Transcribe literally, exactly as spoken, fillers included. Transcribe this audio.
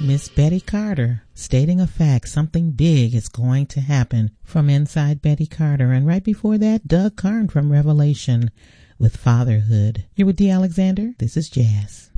Miss Betty Carter stating a fact, something big is going to happen from Inside Betty Carter. And right before that, Doug Karn from Revelation with Fatherhood. You're with Dee Alexander. This is Jazz.